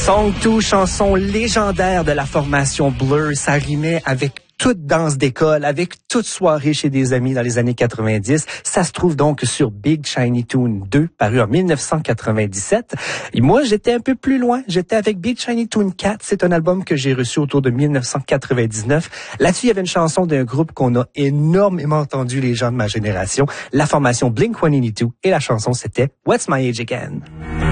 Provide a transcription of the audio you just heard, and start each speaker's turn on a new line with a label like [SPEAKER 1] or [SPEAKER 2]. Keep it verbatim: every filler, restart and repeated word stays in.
[SPEAKER 1] Song deux, chanson légendaire de la formation Blur, ça rimait avec toute danse d'école, avec toute soirée chez des amis dans les années quatre-vingt-dix. Ça se trouve donc sur Big Shiny Tune deux, paru en dix-neuf cent quatre-vingt-dix-sept. Et moi, j'étais un peu plus loin. J'étais avec Big Shiny Tune quatre. C'est un album que j'ai reçu autour de dix-neuf cent quatre-vingt-dix-neuf. Là-dessus, il y avait une chanson d'un groupe qu'on a énormément entendu, les gens de ma génération, la formation Blink one eighty-two. Et la chanson, c'était What's My Age Again?